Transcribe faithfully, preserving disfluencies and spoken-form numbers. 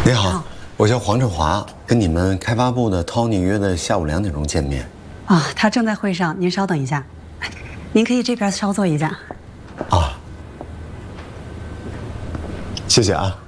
你好，我叫黄振华，跟你们开发部的 Tony 约的下午两点钟见面。 啊，他正在会上，您稍等一下。您可以这边稍坐一下。 啊，谢谢啊。